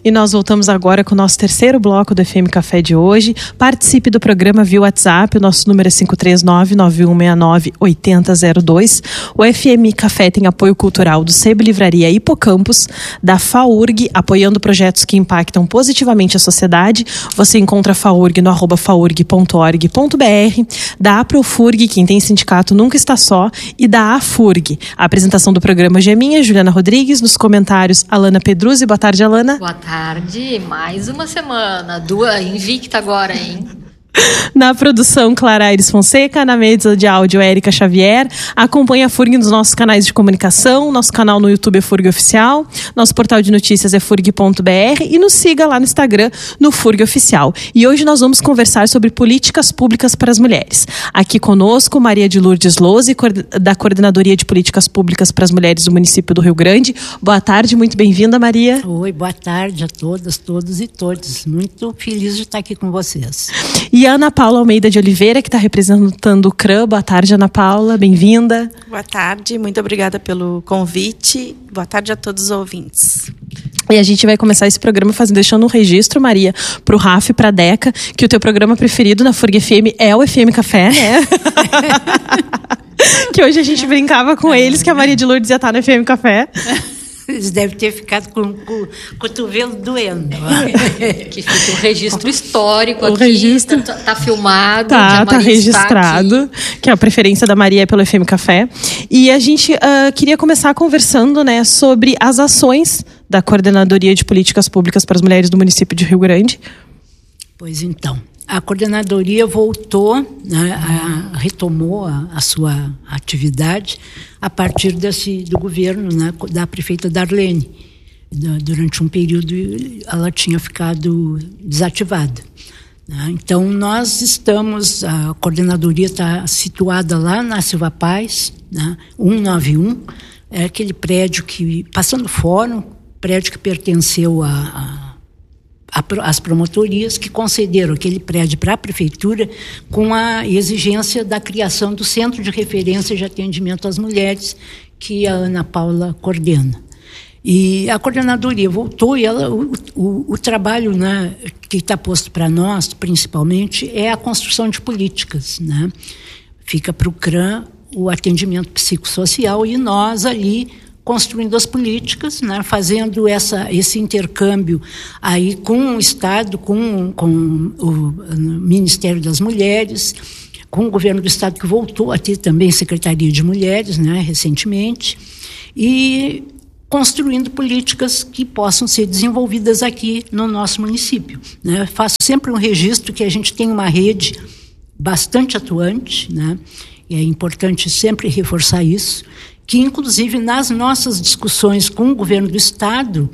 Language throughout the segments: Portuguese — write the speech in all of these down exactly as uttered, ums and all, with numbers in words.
E nós voltamos agora com o nosso terceiro bloco do F M Café de hoje. Participe do programa via WhatsApp, o nosso número é cinco três nove, nove um seis nove, oito zero zero dois. O F M Café tem apoio cultural do Sebo Livraria Hipocampus, da FAURG, apoiando projetos que impactam positivamente a sociedade. Você encontra a FAURG no arroba faurg ponto org ponto br, da Aprofurg, quem tem sindicato nunca está só, e da AFURG. A apresentação do programa hoje é minha, Juliana Rodrigues, nos comentários, Alana Pedruzzi. Boa tarde, Alana. Boa tarde, mais uma semana, duas invicta agora, hein? Na produção, Clara Aires Fonseca. Na mesa de áudio, Érica Xavier. Acompanhe a FURG nos nossos canais de comunicação. Nosso canal no YouTube é FURG Oficial. Nosso portal de notícias é furg ponto br. E nos siga lá no Instagram, no FURG Oficial. E hoje nós vamos conversar sobre políticas públicas para as mulheres. Aqui conosco, Maria de Lourdes Lose, da Coordenadoria de Políticas Públicas para as Mulheres do município do Rio Grande. Boa tarde, muito bem-vinda, Maria. Oi, boa tarde a todas, todos e todos. Muito feliz de estar aqui com vocês. E a Ana Paula Almeida de Oliveira, que está representando o C R A. Boa tarde, Ana Paula, bem-vinda. Boa tarde, muito obrigada pelo convite. Boa tarde a todos os ouvintes. E a gente vai começar esse programa fazendo, deixando um registro, Maria, para o Rafa e para a Deca, que o teu programa preferido na FURG F M é o F M Café, né? Que hoje a gente brincava com eles que a Maria de Lourdes ia estar no F M Café. Eles devem ter ficado com o cotovelo doendo. Que fica o registro histórico o aqui, registro... tá, tá filmado. Tá, tá registrado, que a preferência da Maria é pelo F M Café. E a gente uh, queria começar conversando, né, sobre as ações da Coordenadoria de Políticas Públicas para as Mulheres do município de Rio Grande. Pois então, a coordenadoria voltou, né, a, retomou a, a sua atividade a partir desse, do governo, né, da prefeita Darlene. Durante um período ela tinha ficado desativada. Né? Então nós estamos, a coordenadoria está situada lá na Silva Paz, né, cento e noventa e um, é aquele prédio que, passando fórum, prédio que pertenceu a, a as promotorias que concederam aquele prédio para a prefeitura com a exigência da criação do Centro de Referência de Atendimento às Mulheres, que a Ana Paula coordena. E a coordenadoria voltou e ela, o, o, o trabalho, né, que está posto para nós, principalmente, é a construção de políticas. Né? Fica para o C R A o atendimento psicossocial e nós ali construindo as políticas, né, fazendo essa, esse intercâmbio aí com o Estado, com, com o Ministério das Mulheres, com o governo do Estado, que voltou a ter também Secretaria de Mulheres, né, recentemente, e construindo políticas que possam ser desenvolvidas aqui no nosso município. Né. Faço sempre um registro que a gente tem uma rede bastante atuante, né, e é importante sempre reforçar isso, que inclusive nas nossas discussões com o governo do Estado,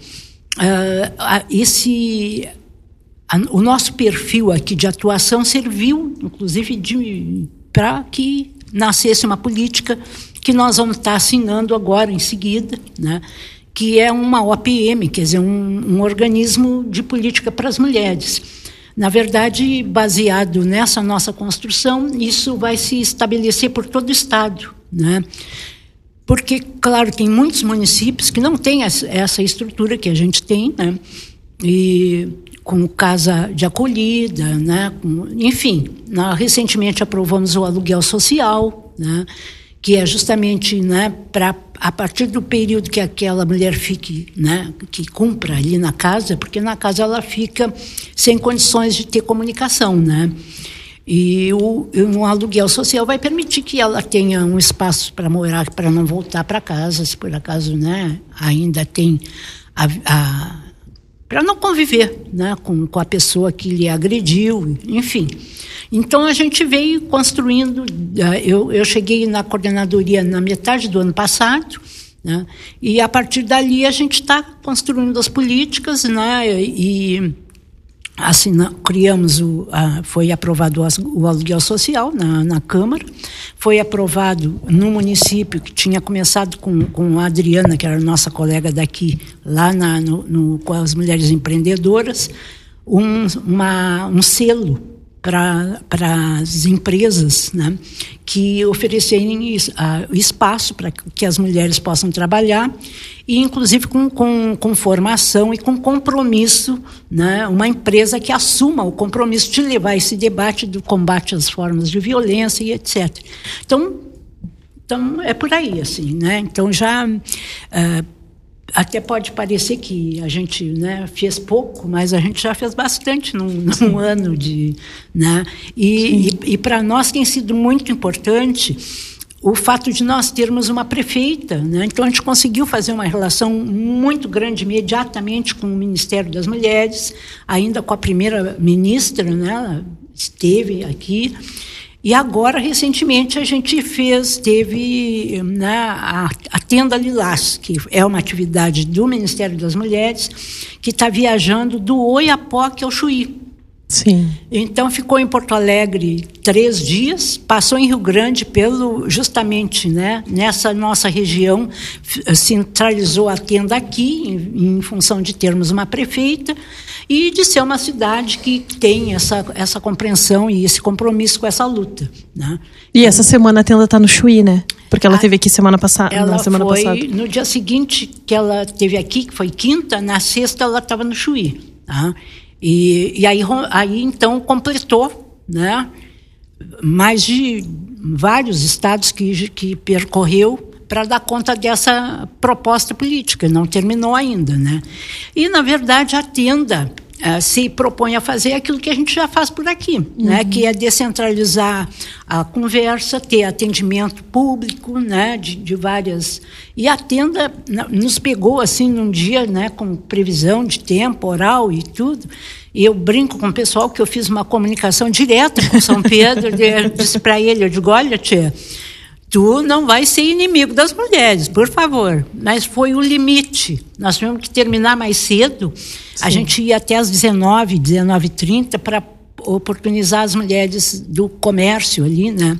uh, esse, a, o nosso perfil aqui de atuação serviu, inclusive, para que nascesse uma política que nós vamos estar assinando agora, em seguida, né, que é uma O P M, quer dizer, um, um organismo de política para as mulheres. Na verdade, baseado nessa nossa construção, isso vai se estabelecer por todo o Estado, né? Porque, claro, tem muitos municípios que não têm essa estrutura que a gente tem, né? E com casa de acolhida, né? Enfim, nós recentemente aprovamos o aluguel social, né? Que é justamente, né, para, a partir do período que aquela mulher fique, né, que cumpra ali na casa, porque na casa ela fica sem condições de ter comunicação, né? E o, um aluguel social vai permitir que ela tenha um espaço para morar, para não voltar para casa, se por acaso, né, ainda tem a, a, para não conviver, né, com, com a pessoa que lhe agrediu, enfim. Então a gente veio construindo, eu, eu cheguei na coordenadoria na metade do ano passado, né, e a partir dali a gente está construindo as políticas, né, e assim, criamos o, a, foi aprovado o, o aluguel social na, na Câmara, foi aprovado no município, que tinha começado com, com a Adriana, que era nossa colega daqui, lá na, no, no, com as mulheres empreendedoras, um, uma, um selo para as empresas, né, que oferecerem uh, espaço para que as mulheres possam trabalhar, e inclusive com, com, com formação e com compromisso, né, uma empresa que assuma o compromisso de levar esse debate do combate às formas de violência e etcétera. Então, então é por aí, assim, né? Então já... Uh, Até pode parecer que a gente, né, fez pouco, mas a gente já fez bastante num, num ano de... Né? E, e, e para nós tem sido muito importante o fato de nós termos uma prefeita. Né? Então, a gente conseguiu fazer uma relação muito grande imediatamente com o Ministério das Mulheres, ainda com a primeira ministra, né, ela esteve aqui. E agora, recentemente, a gente fez, teve, né, a, a Tenda Lilás, que é uma atividade do Ministério das Mulheres, que está viajando do Oiapoque ao Chuí. Sim. Então, ficou em Porto Alegre três dias, passou em Rio Grande, pelo, justamente, né, nessa nossa região, centralizou a tenda aqui, em, em função de termos uma prefeita, e de ser uma cidade que tem essa, essa compreensão e esse compromisso com essa luta. Né? E essa semana a tenda está no Chuí, né? Porque ela esteve aqui semana passada. Ela na semana foi, passada. No dia seguinte que ela esteve aqui, que foi quinta, na sexta ela estava no Chuí. Tá? E, e aí, aí, então, completou, né, mais de vários estados que, que percorreu para dar conta dessa proposta política. Não terminou ainda, né? E, na verdade, a tenda uh, se propõe a fazer aquilo que a gente já faz por aqui, uhum. né? Que é descentralizar a conversa, ter atendimento público, né? De, de várias... E a tenda nos pegou, assim, num dia, né? Com previsão de tempo, oral e tudo. E eu brinco com o pessoal que eu fiz uma comunicação direta com São Pedro, de, disse para ele, eu digo, olha, tia, tu não vai ser inimigo das mulheres, por favor. Mas foi o limite. Nós tivemos que terminar mais cedo. Sim. A gente ia até às dezenove, dezenove e trinta para oportunizar as mulheres do comércio ali, né?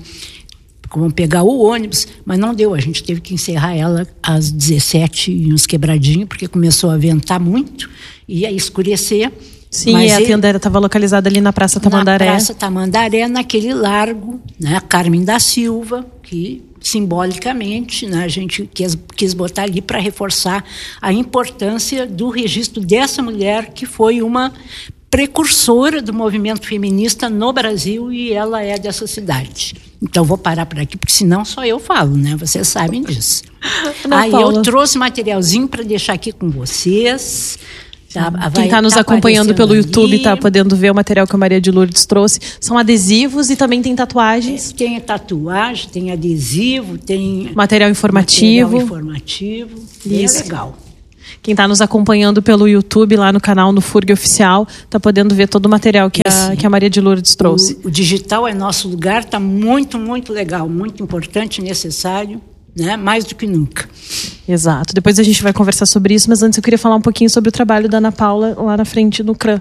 Como pegar o ônibus, mas não deu. A gente teve que encerrar ela às dezessete e uns quebradinhos, porque começou a ventar muito, ia escurecer. Sim, mas e a tenda estava localizada ali na Praça Tamandaré. Na Praça Tamandaré, naquele largo, né, Carmen da Silva, que simbolicamente, né, a gente quis, quis botar ali para reforçar a importância do registro dessa mulher que foi uma precursora do movimento feminista no Brasil, e ela é dessa cidade. Então vou parar por aqui, porque senão só eu falo, né? Vocês sabem disso. Aí eu trouxe materialzinho para deixar aqui com vocês. Tá, quem está nos tá acompanhando pelo ali. YouTube está podendo ver o material que a Maria de Lourdes trouxe. São adesivos e também tem tatuagens. É, tem tatuagem, tem adesivo, tem material informativo. Material informativo. Bem legal. Quem está nos acompanhando pelo YouTube, lá no canal, no F U R G Oficial, está podendo ver todo o material que a, que a Maria de Lourdes trouxe. O, o digital é nosso lugar, está muito, muito legal, muito importante, necessário. Né? Mais do que nunca. Exato. Depois a gente vai conversar sobre isso, mas antes eu queria falar um pouquinho sobre o trabalho da Ana Paula lá na frente no C R A.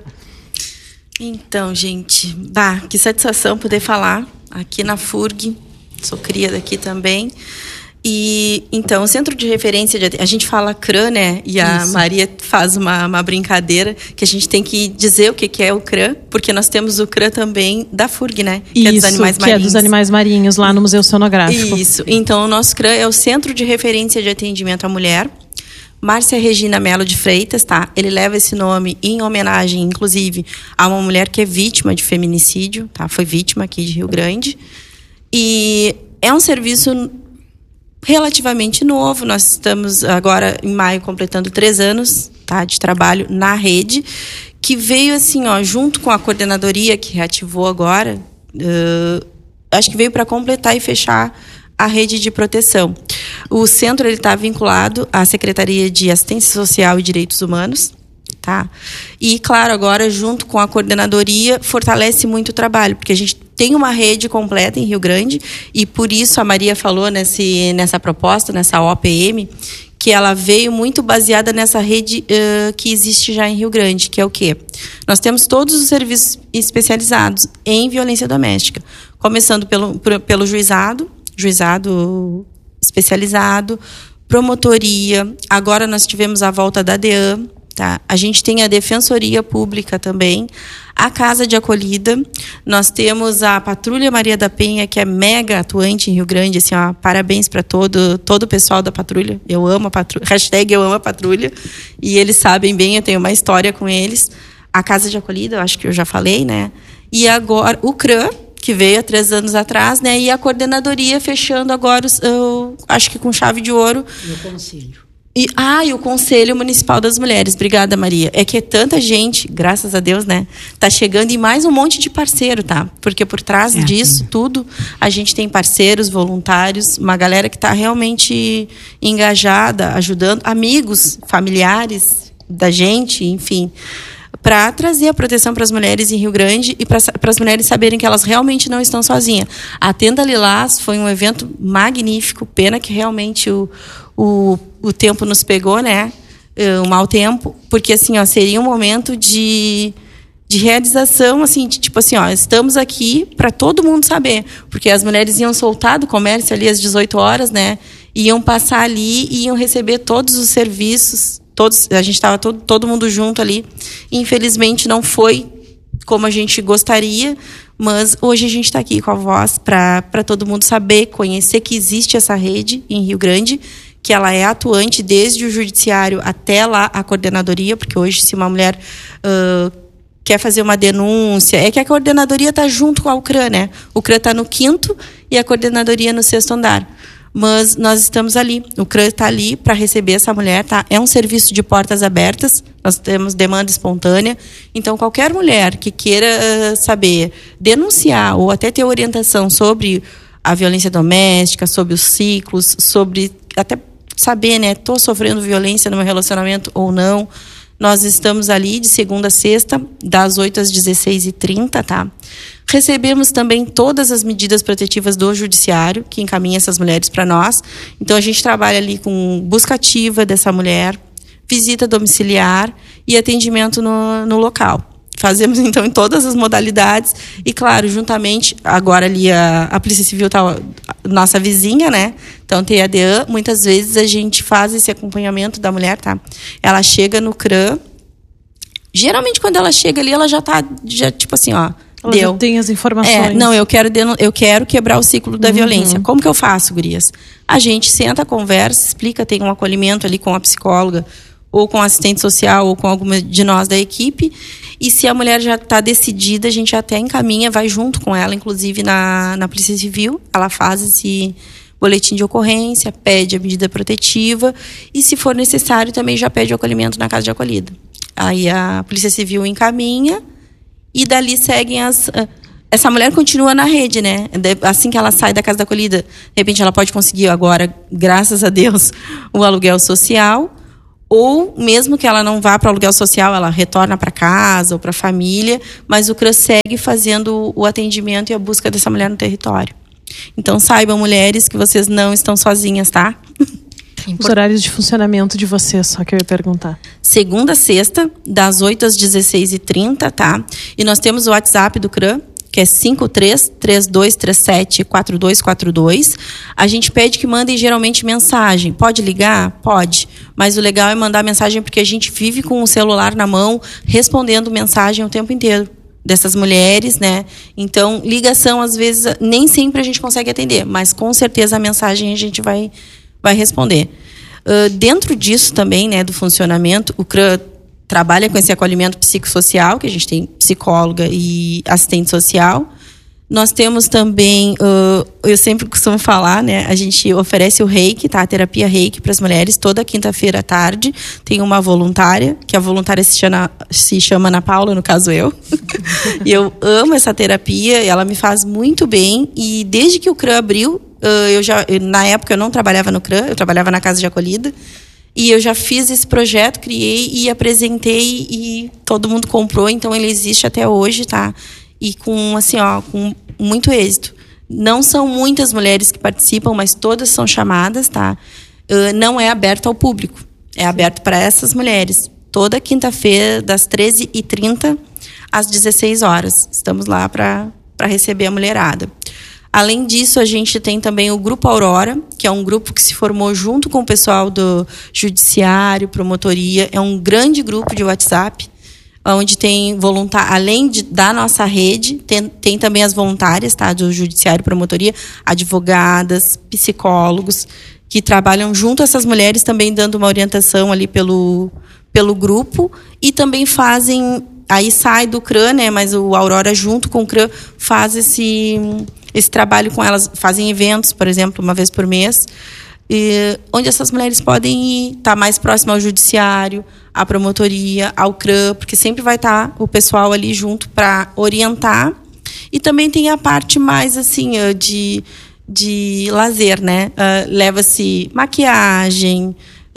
Então, gente, bah, que satisfação poder falar aqui na F U R G. Sou cria daqui também. E, então, o Centro de Referência... De, a gente fala C R A, né? E a Isso. Maria faz uma, uma brincadeira que a gente tem que dizer o que, que é o C R A, porque nós temos o C R A também da F U R G, né? Que Isso, é dos animais que marinhos. é dos animais marinhos, lá no Museu Oceanográfico. Isso. Então, o nosso C R A é o Centro de Referência de Atendimento à Mulher. Márcia Regina Melo de Freitas, tá? Ele leva esse nome em homenagem, inclusive, a uma mulher que é vítima de feminicídio, tá? Foi vítima aqui de Rio Grande. E é um serviço relativamente novo. Nós estamos agora em maio completando três anos, tá, de trabalho na rede, que veio assim, ó, junto com a coordenadoria que reativou agora, uh, acho que veio para completar e fechar a rede de proteção. O centro ele está vinculado à Secretaria de Assistência Social e Direitos Humanos, tá? E claro, agora junto com a coordenadoria fortalece muito o trabalho, porque a gente tem uma rede completa em Rio Grande, e por isso a Maria falou nesse, nessa proposta, nessa O P M, que ela veio muito baseada nessa rede uh, que existe já em Rio Grande, que é o quê? Nós temos todos os serviços especializados em violência doméstica, começando pelo, pelo juizado, juizado especializado, promotoria, agora nós tivemos a volta da D E A M, tá? A gente tem a Defensoria Pública também, a Casa de Acolhida, nós temos a Patrulha Maria da Penha, que é mega atuante em Rio Grande, assim, ó, parabéns para todo, todo o pessoal da patrulha, eu amo a patrulha, hashtag eu amo a patrulha, e eles sabem bem, eu tenho uma história com eles. A Casa de Acolhida, eu acho que eu já falei, né? E agora o C R A, que veio há três anos atrás, né? E a coordenadoria fechando agora, eu acho que com chave de ouro. E o conselho. E, ah, e o Conselho Municipal das Mulheres. Obrigada, Maria. É que tanta gente, graças a Deus, né? Tá chegando e mais um monte de parceiro, tá? Porque por trás é, disso sim. tudo, a gente tem parceiros, voluntários, uma galera que tá realmente engajada, ajudando, amigos, familiares da gente, enfim, para trazer a proteção para as mulheres em Rio Grande e para as mulheres saberem que elas realmente não estão sozinhas. A Tenda Lilás foi um evento magnífico, pena que realmente o O, o tempo nos pegou, né? O mau tempo, porque assim, ó, seria um momento de, de realização, assim, de, tipo assim, ó, estamos aqui para todo mundo saber, porque as mulheres iam soltar do comércio ali às dezoito horas, né? Iam passar ali e iam receber todos os serviços, todos, a gente estava todo, todo mundo junto ali. Infelizmente não foi como a gente gostaria, mas hoje a gente está aqui com a voz para todo mundo saber, conhecer que existe essa rede em Rio Grande, que ela é atuante desde o judiciário até lá a coordenadoria, porque hoje se uma mulher uh, quer fazer uma denúncia, é que a coordenadoria está junto com a U C R A, né? O C R A está no quinto e a coordenadoria no sexto andar. Mas nós estamos ali, o C R A está ali para receber essa mulher, tá? É um serviço de portas abertas, nós temos demanda espontânea, então qualquer mulher que queira uh, saber, denunciar ou até ter orientação sobre a violência doméstica, sobre os ciclos, sobre até saber, né, tô sofrendo violência no meu relacionamento ou não, nós estamos ali de segunda a sexta, das oito às dezesseis e trinta, tá? Recebemos também todas as medidas protetivas do judiciário, que encaminha essas mulheres para nós. Então, a gente trabalha ali com busca ativa dessa mulher, visita domiciliar e atendimento no, no local. Fazemos, então, em todas as modalidades. E, claro, juntamente, agora ali a, a Polícia Civil está nossa vizinha, né? Então, tem a D E A. Muitas vezes a gente faz esse acompanhamento da mulher, tá? Ela chega no C R A. Geralmente, quando ela chega ali, ela já está, já, tipo assim, ó... Ela deu. já tem as informações. É, não, eu quero, eu quero quebrar o ciclo da uhum. violência. Como que eu faço, gurias? A gente senta, conversa, explica, tem um acolhimento ali com a psicóloga, ou com a assistente social, ou com alguma de nós da equipe. E se a mulher já está decidida, a gente até encaminha, vai junto com ela, inclusive na, na Polícia Civil. Ela faz esse boletim de ocorrência, pede a medida protetiva e, se for necessário, também já pede o acolhimento na casa de acolhida. Aí a Polícia Civil encaminha e dali seguem as... Essa mulher continua na rede, né? Assim que ela sai da casa da acolhida, de repente ela pode conseguir agora, graças a Deus, o aluguel social. Ou mesmo que ela não vá para o aluguel social, ela retorna para casa ou para a família, mas o C R A segue fazendo o atendimento e a busca dessa mulher no território. Então saibam, mulheres, que vocês não estão sozinhas, tá? Os horários de funcionamento de vocês, só que eu ia perguntar. Segunda a sexta, das oito às dezesseis e trinta, tá? E nós temos o WhatsApp do C R A, que é cinco três, três dois três sete, quatro dois quatro dois. A gente pede que mandem geralmente mensagem. Pode ligar? Pode. Mas o legal é mandar mensagem, porque a gente vive com o celular na mão, respondendo mensagem o tempo inteiro dessas mulheres, né? Então, ligação, às vezes, nem sempre a gente consegue atender, mas com certeza a mensagem a gente vai, vai responder. Uh, dentro disso também, né, do funcionamento, o C R A trabalha com esse acolhimento psicossocial, que a gente tem psicóloga e assistente social. Nós temos também, uh, eu sempre costumo falar, né? A gente oferece o reiki, tá? A terapia reiki para as mulheres, toda quinta-feira à tarde. Tem uma voluntária, que a voluntária se chama, se chama Ana Paula, no caso eu. E eu amo essa terapia, ela me faz muito bem. E desde que o C R A abriu, uh, eu já, na época eu não trabalhava no C R A, eu trabalhava na casa de acolhida. E eu já fiz esse projeto, criei e apresentei e todo mundo comprou, então ele existe até hoje, tá? E com, assim, ó, com muito êxito. Não são muitas mulheres que participam, mas todas são chamadas, tá? Uh, não é aberto ao público, é aberto para essas mulheres. Toda quinta-feira, das treze e trinta às dezesseis horas. Estamos lá para para receber a mulherada. Além disso, a gente tem também o Grupo Aurora, que é um grupo que se formou junto com o pessoal do Judiciário, Promotoria. É um grande grupo de WhatsApp, onde tem voluntários, além de, da nossa rede, tem, tem também as voluntárias, tá, do Judiciário, Promotoria, advogadas, psicólogos, que trabalham junto a essas mulheres, também dando uma orientação ali pelo, pelo grupo, e também fazem, aí sai do C R A, né, mas o Aurora junto com o C R A faz esse, esse trabalho com elas, fazem eventos, por exemplo, uma vez por mês, e, onde essas mulheres podem ir, estar tá mais próximo ao Judiciário, à Promotoria, ao C R A, porque sempre vai estar tá o pessoal ali junto para orientar. E também tem a parte mais assim de de lazer, né? Uh, leva-se maquiagem,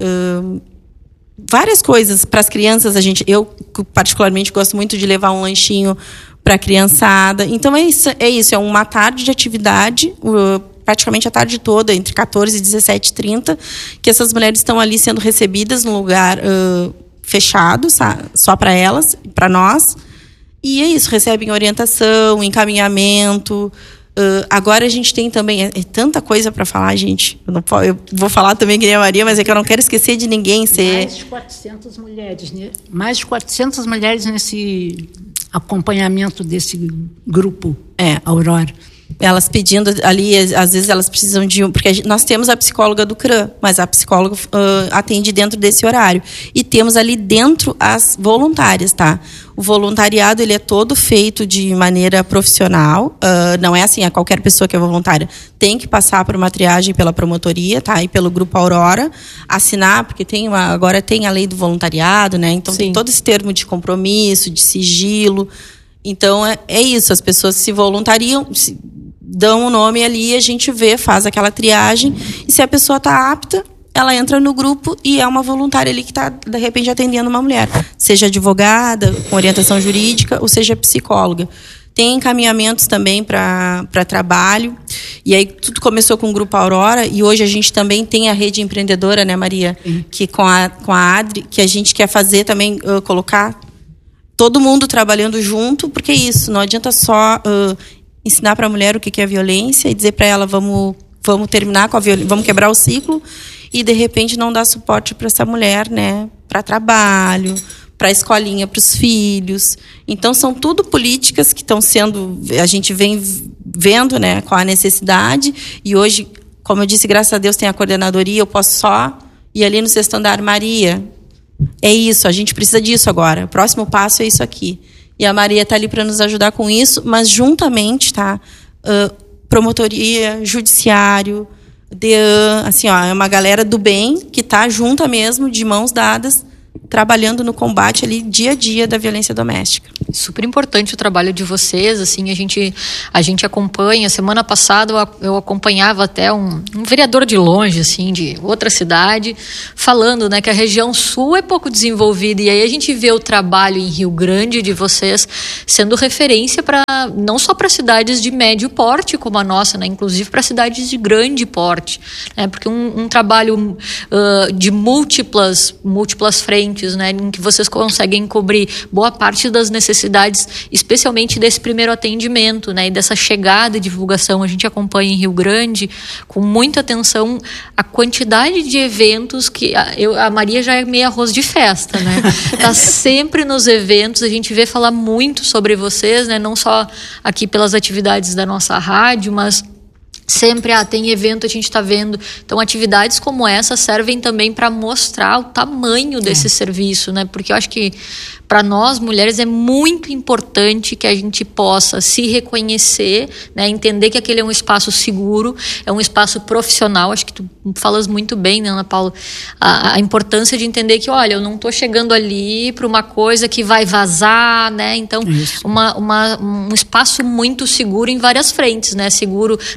uh, várias coisas para as crianças. A gente, eu particularmente gosto muito de levar um lanchinho para a criançada. Então é isso, é isso, é uma tarde de atividade, uh, praticamente a tarde toda, entre quatorze e dezessete e trinta, que essas mulheres estão ali sendo recebidas num lugar uh, fechado, só para elas, para nós. E é isso, recebem orientação, encaminhamento. Uh, agora a gente tem também, é, é tanta coisa para falar, gente. Eu, não, eu vou falar também que nem a Maria, mas é que eu não quero esquecer de ninguém. Ser... Mais de quatrocentas mulheres, né? Mais de quatrocentas mulheres nesse acompanhamento desse grupo, é, Aurora. Elas pedindo ali, às vezes elas precisam de um... Porque a gente, nós temos a psicóloga do C R A, mas a psicóloga uh, atende dentro desse horário. E temos ali dentro as voluntárias, tá? O voluntariado, ele é todo feito de maneira profissional. Uh, não é assim, a qualquer pessoa que é voluntária tem que passar por uma triagem pela promotoria, tá? E pelo Grupo Aurora, assinar, porque tem uma, agora tem a lei do voluntariado, né? Então, sim, tem todo esse termo de compromisso, de sigilo. Então, é, é isso, as pessoas se voluntariam... Se, dão o nome ali, a gente vê, faz aquela triagem, e se a pessoa está apta, ela entra no grupo e é uma voluntária ali que está, de repente, atendendo uma mulher. Seja advogada, com orientação jurídica, ou seja psicóloga. Tem encaminhamentos também para trabalho. E aí tudo começou com o Grupo Aurora, e hoje a gente também tem a rede empreendedora, né, Maria? Uhum. Que com a, com a Adri, que a gente quer fazer também, uh, colocar todo mundo trabalhando junto, porque é isso, não adianta só... Uh, ensinar para a mulher o que é violência e dizer para ela, vamos, vamos terminar com a violência, vamos quebrar o ciclo, e de repente não dar suporte para essa mulher, né, para trabalho, para a escolinha, para os filhos. Então são tudo políticas que estão sendo, a gente vem vendo, né, qual a necessidade, e hoje, como eu disse, graças a Deus tem a coordenadoria, eu posso só ir ali no sexto andar, Maria, é isso, a gente precisa disso agora, o próximo passo é isso aqui. E a Maria está ali para nos ajudar com isso, mas juntamente, tá? Uh, promotoria, judiciário, D E A, assim, ó, é uma galera do bem que está junta mesmo, de mãos dadas, trabalhando no combate ali dia a dia da violência doméstica. Super importante o trabalho de vocês, assim, a gente, a gente acompanha. Semana passada eu acompanhava até um, um vereador de longe, assim, de outra cidade, falando, né, que a região sul é pouco desenvolvida, e aí a gente vê o trabalho em Rio Grande de vocês sendo referência para não só para cidades de médio porte como a nossa, né, inclusive para cidades de grande porte, né, porque um, um trabalho uh, de múltiplas, múltiplas frentes, né, em que vocês conseguem cobrir boa parte das necessidades, especialmente desse primeiro atendimento, né, e dessa chegada e divulgação. A gente acompanha em Rio Grande com muita atenção a quantidade de eventos que a, eu, a Maria já é meio arroz de festa, né? Tá sempre nos eventos, a gente vê falar muito sobre vocês, né, não só aqui pelas atividades da nossa rádio, mas sempre, ah, tem evento, a gente está vendo. Então, atividades como essa servem também para mostrar o tamanho desse é. serviço, né? Porque eu acho que para nós, mulheres, é muito importante que a gente possa se reconhecer, né? Entender que aquele é um espaço seguro, é um espaço profissional. Acho que tu falas muito bem, né, Ana Paula? A, a importância de entender que, olha, eu não estou chegando ali para uma coisa que vai vazar, né? Então, uma, uma, um espaço muito seguro em várias frentes, né? Seguro na tua identidade,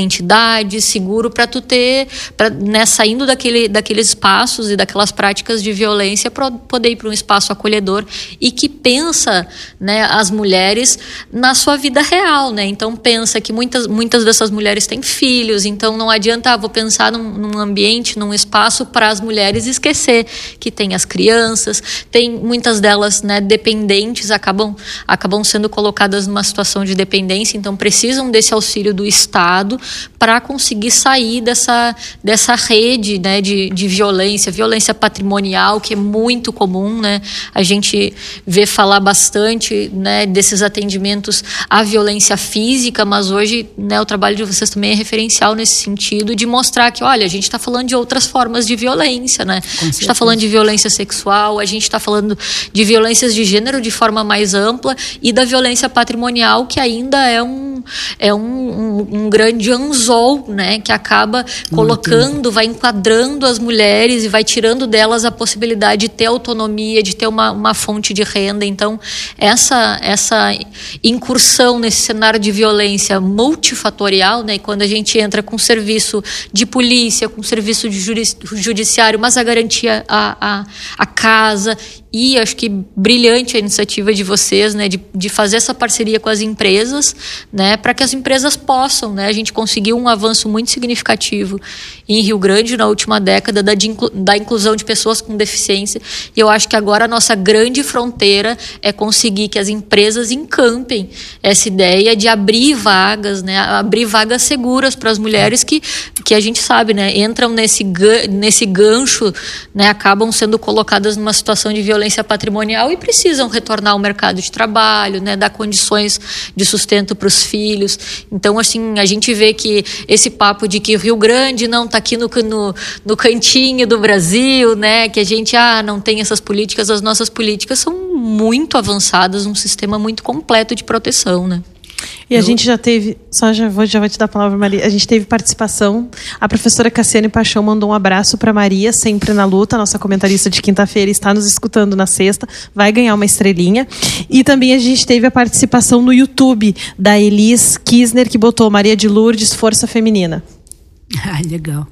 entidade, seguro, para tu ter, pra, né, saindo daquele, daqueles espaços e daquelas práticas de violência, para poder ir para um espaço acolhedor e que pensa, né, as mulheres na sua vida real, né? Então pensa que muitas, muitas dessas mulheres têm filhos, então não adianta, ah, vou pensar num, num ambiente, num espaço para as mulheres esquecer que tem as crianças, tem muitas delas, né, dependentes, acabam, acabam sendo colocadas numa situação de dependência, então precisam desse auxílio do Estado para conseguir sair dessa, dessa rede, né, de, de violência, violência patrimonial, que é muito comum, né? A gente vê falar bastante, né, desses atendimentos à violência física, mas hoje, né, o trabalho de vocês também é referencial nesse sentido, de mostrar que, olha, a gente está falando de outras formas de violência, né? A gente está falando de violência sexual, a gente está falando de violências de gênero de forma mais ampla e da violência patrimonial, que ainda é um, é um, um, um grande anzol, né, que acaba colocando, vai enquadrando as mulheres e vai tirando delas a possibilidade de ter autonomia, de ter uma, uma fonte de renda. Então, essa, essa incursão nesse cenário de violência multifatorial, né, quando a gente entra com serviço de polícia, com serviço de judiciário, mas a garantia a, a, a casa. E acho que brilhante a iniciativa de vocês, né, de, de fazer essa parceria com as empresas, né, para que as empresas possam, né, a gente conseguiu um avanço muito significativo em Rio Grande na última década da, de inclu, da inclusão de pessoas com deficiência, e eu acho que agora a nossa grande fronteira é conseguir que as empresas encampem essa ideia de abrir vagas, né, abrir vagas seguras para as mulheres que, que a gente sabe, né, entram nesse, nesse gancho, né, acabam sendo colocadas numa situação de violência patrimonial e precisam retornar ao mercado de trabalho, né, dar condições de sustento para os filhos. Então, assim, a gente vê que esse papo de que o Rio Grande não está aqui no, no, no cantinho do Brasil, né, que a gente ah, não tem essas políticas, as nossas políticas são muito avançadas, um sistema muito completo de proteção, né? E a Eu... gente já teve, só já vou, já vou te dar a palavra, Maria, a gente teve participação, a professora Cassiane Paixão mandou um abraço para Maria, sempre na luta, nossa comentarista de quinta-feira, está nos escutando na sexta, vai ganhar uma estrelinha. E também a gente teve a participação no YouTube da Elis Kisner, que botou Maria de Lourdes, Força Feminina. Ah, legal.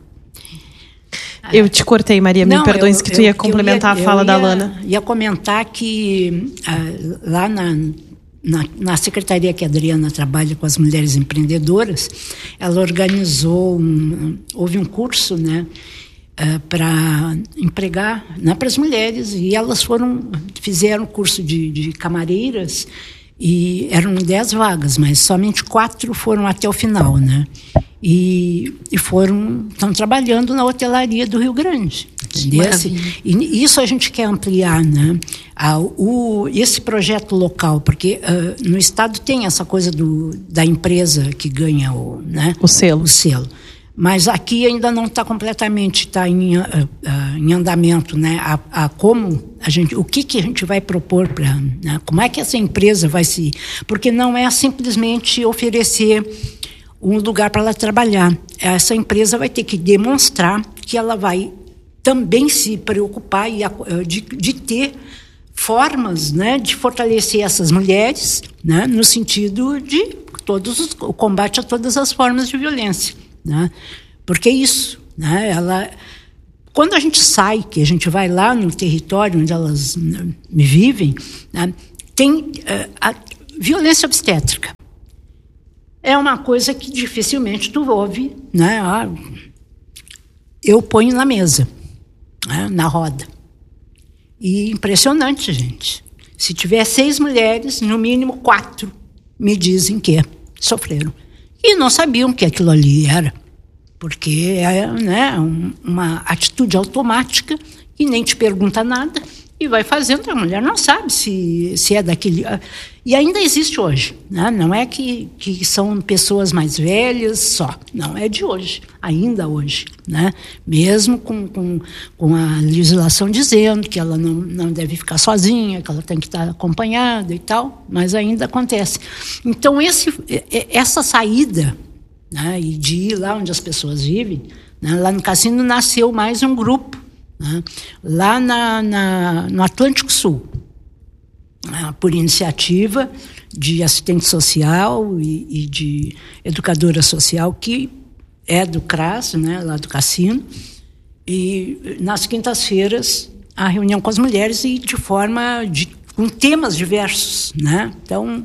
Eu te cortei, Maria, me perdoe, que tu ia complementar ia, a fala ia, da Lana. Ia comentar que ah, lá na... Na, na secretaria que a Adriana trabalha com as mulheres empreendedoras, ela organizou, um, houve um curso, né, uh, para empregar, né, para as mulheres, e elas foram, fizeram curso de, de camareiras, e eram dez vagas, mas somente quatro foram até o final, né, e, e foram, estão trabalhando na hotelaria do Rio Grande. E isso a gente quer ampliar, né? Ah, o, esse projeto local, porque uh, no estado tem essa coisa do, da empresa que ganha o, né? o selo. O selo. Mas aqui ainda não está completamente tá em, uh, uh, em andamento, né? A, a como a gente, o que, que a gente vai propor para, né? Como é que essa empresa vai se... Porque não é simplesmente oferecer um lugar para ela trabalhar. Essa empresa vai ter que demonstrar que ela vai também se preocupar e de, de ter formas, né, de fortalecer essas mulheres, né, no sentido de todos os, o combate a todas as formas de violência, né, porque é isso, né, ela, quando a gente sai, que a gente vai lá no território onde elas, né, vivem, né, tem uh, a violência obstétrica. É uma coisa que dificilmente tu ouve, né, ah, eu ponho na mesa, né, na roda. E impressionante, gente. Se tiver seis mulheres, no mínimo quatro me dizem que sofreram. E não sabiam que aquilo ali era. Porque é, né, um, uma atitude automática que nem te pergunta nada e vai fazendo. A mulher não sabe se, se é daquele... E ainda existe hoje, né? Não é que, que são pessoas mais velhas só, não, é de hoje, ainda hoje, né? Mesmo com, com, com a legislação dizendo que ela não, não deve ficar sozinha, que ela tem que estar acompanhada e tal, mas ainda acontece. Então, esse, essa saída, né, e de ir lá onde as pessoas vivem, né, lá no Cassino nasceu mais um grupo, né, lá na, na, no Atlântico Sul, por iniciativa de assistente social e, e de educadora social que é do CRAS, né, lá do cassino, e nas quintas-feiras a reunião com as mulheres e de forma, de, com temas diversos, né? Então,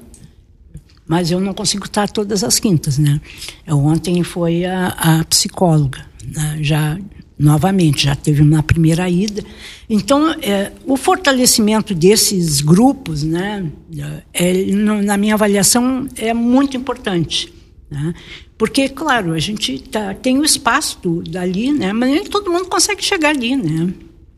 mas eu não consigo estar todas as quintas, né? Eu, ontem foi a, a psicóloga, né, já novamente, já teve uma primeira ida. Então, é, o fortalecimento desses grupos, né, é, no, na minha avaliação, é muito importante, né? Porque, claro, a gente tá, tem o espaço do, dali, né, mas nem todo mundo consegue chegar ali, né?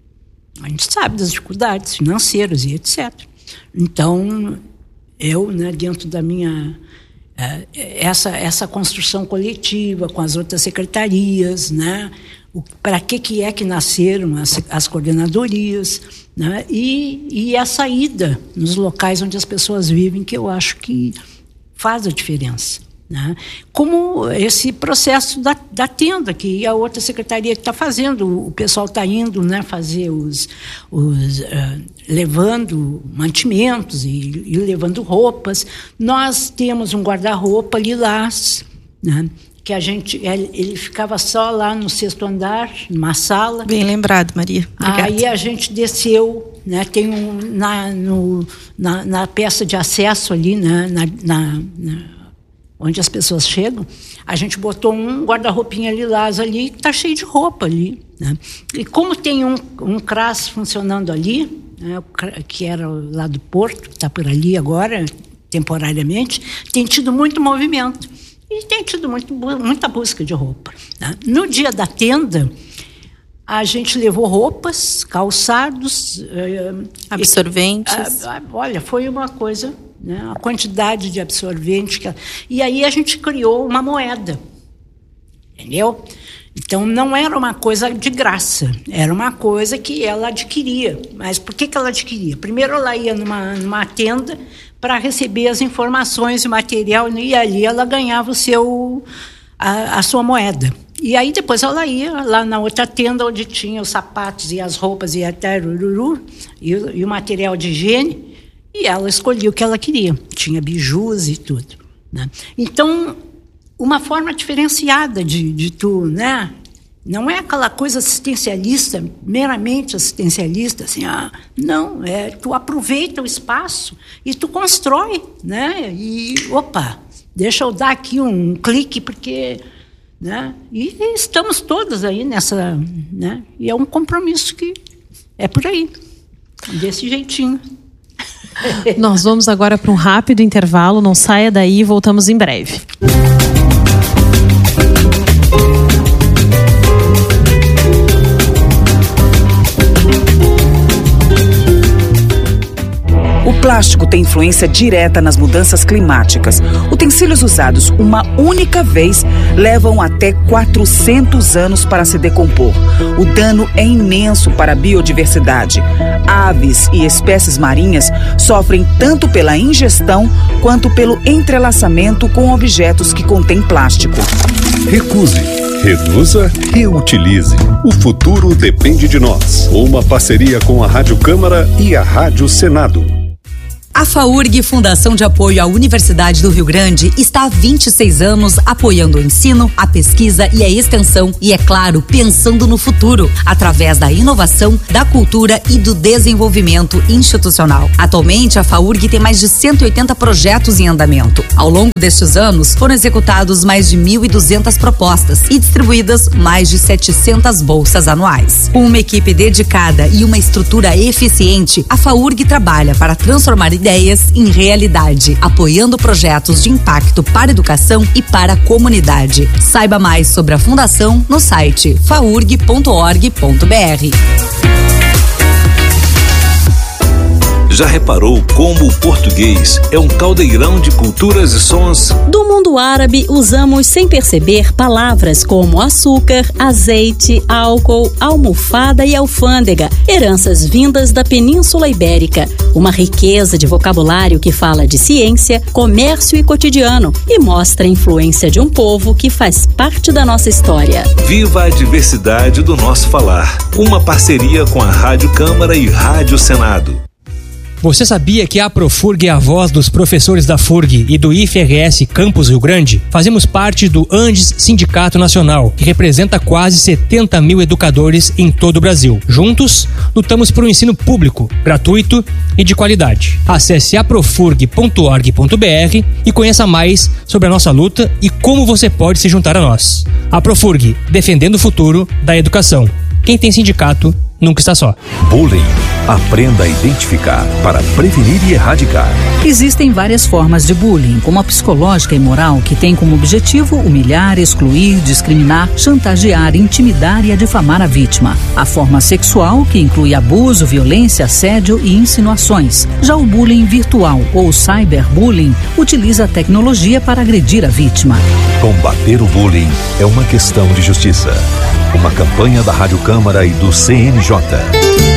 A gente sabe das dificuldades financeiras e etcétera. Então, eu, né, dentro da minha... É, essa, essa construção coletiva com as outras secretarias, né? Para que, que é que nasceram as, as coordenadorias, né? E, e a saída nos locais onde as pessoas vivem, que eu acho que faz a diferença, né? Como esse processo da, da tenda, que a outra secretaria está fazendo, o pessoal está indo, né, fazer os, os uh, levando mantimentos e, e levando roupas. Nós temos um guarda-roupa lilás, né, que a gente, ele ficava só lá no sexto andar, numa sala. Bem lembrado, Maria. Obrigada. Aí a gente desceu, né, tem um, na, no, na, na peça de acesso ali, né, na, na, na, onde as pessoas chegam, a gente botou um guarda-roupinha lilás ali, que está cheio de roupa ali, né? E como tem um, um CRAS funcionando ali, né, que era lá do Porto, que está por ali agora, temporariamente, tem tido muito movimento. E tem tido muito, muita busca de roupa, né? No dia da tenda, a gente levou roupas, calçados... Absorventes. E, a, a, olha, foi uma coisa, né? A quantidade de absorvente. Que, e aí a gente criou uma moeda, entendeu? Então, não era uma coisa de graça, era uma coisa que ela adquiria. Mas por que, que ela adquiria? Primeiro, ela ia numa, numa tenda para receber as informações e material, e ali ela ganhava o seu, a, a sua moeda. E aí depois ela ia lá na outra tenda onde tinha os sapatos e as roupas e até ururu, e, e o material de higiene, e ela escolhia o que ela queria. Tinha bijus e tudo, né? Então, uma forma diferenciada de, de tu, né? Não é aquela coisa assistencialista, meramente assistencialista, assim, ah, não, é, tu aproveita o espaço e tu constrói, né? E, opa, deixa eu dar aqui um clique, porque, né? E, e estamos todas aí nessa, né? E é um compromisso que é por aí, desse jeitinho. Nós vamos agora para um rápido intervalo, não saia daí, voltamos em breve. O plástico tem influência direta nas mudanças climáticas. Utensílios usados uma única vez levam até quatrocentos anos para se decompor. O dano é imenso para a biodiversidade. Aves e espécies marinhas sofrem tanto pela ingestão quanto pelo entrelaçamento com objetos que contêm plástico. Recuse. Reduza, reutilize. O futuro depende de nós. Uma parceria com a Rádio Câmara e a Rádio Senado. A FAURG, Fundação de Apoio à Universidade do Rio Grande, está há vinte e seis anos apoiando o ensino, a pesquisa e a extensão e, é claro, pensando no futuro, através da inovação, da cultura e do desenvolvimento institucional. Atualmente, a FAURG tem mais de cento e oitenta projetos em andamento. Ao longo destes anos, foram executados mais de mil e duzentas propostas e distribuídas mais de setecentas bolsas anuais. Com uma equipe dedicada e uma estrutura eficiente, a FAURG trabalha para transformar ideias em realidade, apoiando projetos de impacto para a educação e para a comunidade. Saiba mais sobre a Fundação no site faurg ponto org ponto br. Já reparou como o português é um caldeirão de culturas e sons? Do mundo árabe, usamos sem perceber palavras como açúcar, azeite, álcool, almofada e alfândega, heranças vindas da Península Ibérica. Uma riqueza de vocabulário que fala de ciência, comércio e cotidiano e mostra a influência de um povo que faz parte da nossa história. Viva a diversidade do nosso falar. Uma parceria com a Rádio Câmara e Rádio Senado. Você sabia que a Profurg é a voz dos professores da F U R G e do I F R S Campus Rio Grande? Fazemos parte do Andes Sindicato Nacional, que representa quase setenta mil educadores em todo o Brasil. Juntos, lutamos por um ensino público, gratuito e de qualidade. Acesse aprofurg ponto org ponto br e conheça mais sobre a nossa luta e como você pode se juntar a nós. A Profurg, defendendo o futuro da educação. Quem tem sindicato nunca está só. Bullying. Aprenda a identificar para prevenir e erradicar. Existem várias formas de bullying, como a psicológica e moral, que tem como objetivo humilhar, excluir, discriminar, chantagear, intimidar e difamar a vítima. A forma sexual, que inclui abuso, violência, assédio e insinuações. Já o bullying virtual, ou cyberbullying, utiliza a tecnologia para agredir a vítima. Combater o bullying é uma questão de justiça. Uma campanha da Rádio Câmara e do C N J.